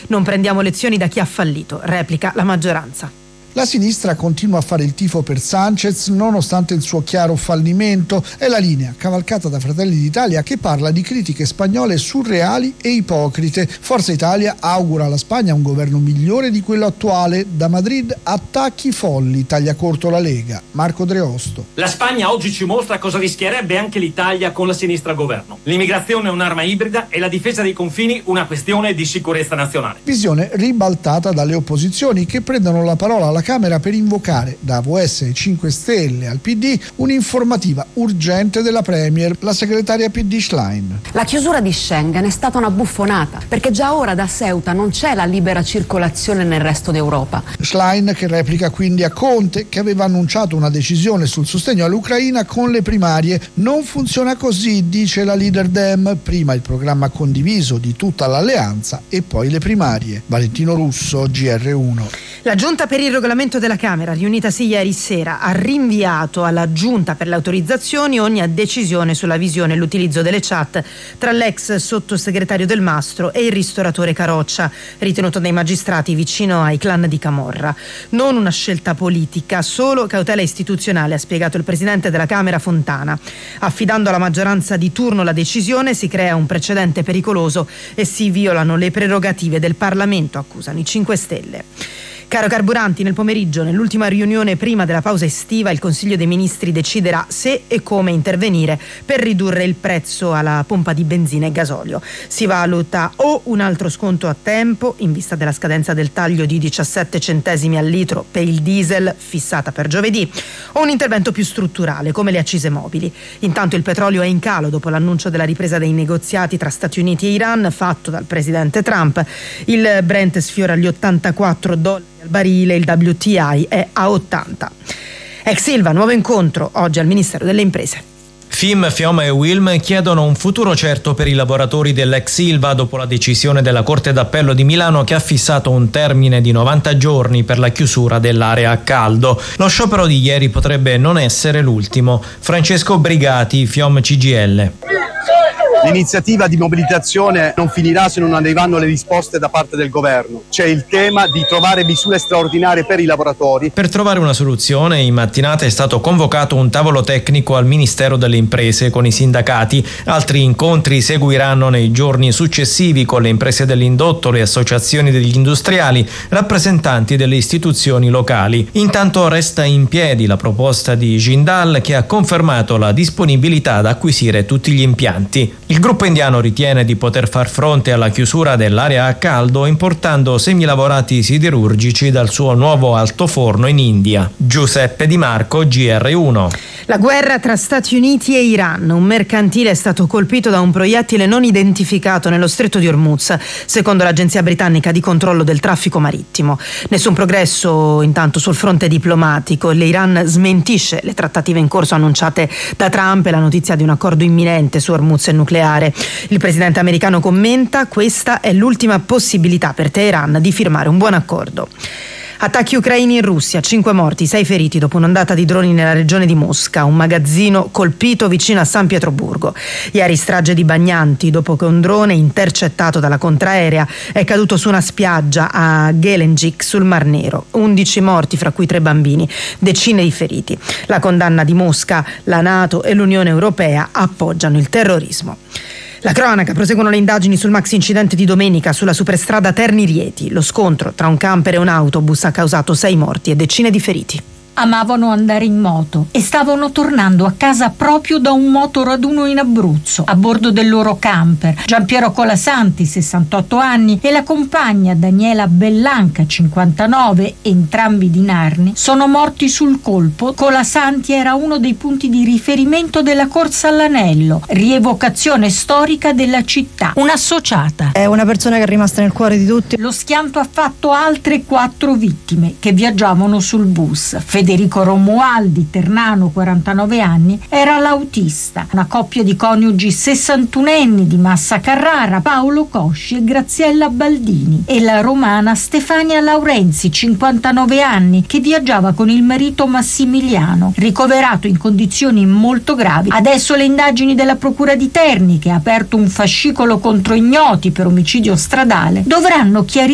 Non prendiamo lezioni da chi ha fallito, replica la maggioranza. La sinistra continua a fare il tifo per Sánchez nonostante il suo chiaro fallimento. È la linea cavalcata da Fratelli d'Italia che parla di critiche spagnole surreali e ipocrite. Forza Italia augura alla Spagna un governo migliore di quello attuale. Da Madrid attacchi folli, taglia corto la Lega. Marco Dreosto. La Spagna oggi ci mostra cosa rischierebbe anche l'Italia con la sinistra al governo. L'immigrazione è un'arma ibrida e la difesa dei confini una questione di sicurezza nazionale. Visione ribaltata dalle opposizioni che prendono la parola alla Camera per invocare da AVS ai 5 Stelle al PD un'informativa urgente della Premier, la segretaria PD Schlein. La chiusura di Schengen è stata una buffonata perché già ora da Ceuta non c'è la libera circolazione nel resto d'Europa. Schlein che replica quindi a Conte che aveva annunciato una decisione sul sostegno all'Ucraina con le primarie. Non funziona così, dice la leader Dem, prima il programma condiviso di tutta l'alleanza e poi le primarie. Valentino Russo, GR1. La Giunta per il regolamento della Camera, riunitasi ieri sera, ha rinviato alla Giunta per le autorizzazioni ogni decisione sulla visione e l'utilizzo delle chat tra l'ex sottosegretario Del Mastro e il ristoratore Caroccia, ritenuto dai magistrati vicino ai clan di Camorra. Non una scelta politica, solo cautela istituzionale, ha spiegato il presidente della Camera Fontana. Affidando alla maggioranza di turno la decisione si crea un precedente pericoloso e si violano le prerogative del Parlamento, accusano i 5 Stelle. Caro carburanti, nel pomeriggio, nell'ultima riunione prima della pausa estiva, il Consiglio dei Ministri deciderà se e come intervenire per ridurre il prezzo alla pompa di benzina e gasolio. Si valuta o un altro sconto a tempo, in vista della scadenza del taglio di 17 centesimi al litro per il diesel fissata per giovedì, o un intervento più strutturale, come le accise mobili. Intanto il petrolio è in calo dopo l'annuncio della ripresa dei negoziati tra Stati Uniti e Iran fatto dal presidente Trump. Il Brent sfiora gli $84 al barile, il WTI è a 80. Ex Ilva, nuovo incontro oggi al Ministero delle Imprese. FIM, FIOM e UILM chiedono un futuro certo per i lavoratori dell'ex Ilva dopo la decisione della Corte d'Appello di Milano che ha fissato un termine di 90 giorni per la chiusura dell'area a caldo. Lo sciopero di ieri potrebbe non essere l'ultimo. Francesco Brigati, FIOM CGIL. L'iniziativa di mobilitazione non finirà se non arriveranno le risposte da parte del governo. C'è il tema di trovare misure straordinarie per i lavoratori. Per trovare una soluzione, in mattinata è stato convocato un tavolo tecnico al Ministero delle Imprese con i sindacati. Altri incontri seguiranno nei giorni successivi con le imprese dell'indotto, le associazioni degli industriali, rappresentanti delle istituzioni locali. Intanto resta in piedi la proposta di Jindal che ha confermato la disponibilità ad acquisire tutti gli impianti. Il gruppo indiano ritiene di poter far fronte alla chiusura dell'area a caldo importando semilavorati siderurgici dal suo nuovo altoforno in India. Giuseppe Di Marco, GR1. La guerra tra Stati Uniti e Iran. Un mercantile è stato colpito da un proiettile non identificato nello stretto di Hormuz, secondo l'agenzia britannica di controllo del traffico marittimo. Nessun progresso intanto sul fronte diplomatico. L'Iran smentisce le trattative in corso annunciate da Trump e la notizia di un accordo imminente su Hormuz e nucleare. Il presidente americano commenta: questa è l'ultima possibilità per Teheran di firmare un buon accordo. Attacchi ucraini in Russia, 5 morti, 6 feriti dopo un'ondata di droni nella regione di Mosca, un magazzino colpito vicino a San Pietroburgo. Ieri strage di bagnanti dopo che un drone intercettato dalla contraerea è caduto su una spiaggia a Gelendzhik sul Mar Nero. 11 morti, fra cui 3 bambini, decine di feriti. La condanna di Mosca, la NATO e l'Unione Europea appoggiano il terrorismo. La cronaca, proseguono le indagini sul maxi incidente di domenica sulla superstrada Terni-Rieti. Lo scontro tra un camper e un autobus ha causato 6 morti e decine di feriti. Amavano andare in moto e stavano tornando a casa proprio da un motoraduno in Abruzzo, a bordo del loro camper. Giampiero Colasanti, 68 anni, e la compagna Daniela Bellanca, 59, entrambi di Narni, sono morti sul colpo. Colasanti era uno dei punti di riferimento della corsa all'anello, rievocazione storica della città. Un'associata. È una persona che è rimasta nel cuore di tutti. Lo schianto ha fatto altre 4 vittime che viaggiavano sul bus. Federico Romualdi, ternano, 49 anni, era l'autista. Una coppia di coniugi 61enni di Massa Carrara, Paolo Cosci e Graziella Baldini, e la romana Stefania Laurenzi, 59 anni, che viaggiava con il marito Massimiliano, ricoverato in condizioni molto gravi. Adesso le indagini della Procura di Terni, che ha aperto un fascicolo contro ignoti per omicidio stradale, dovranno chiarire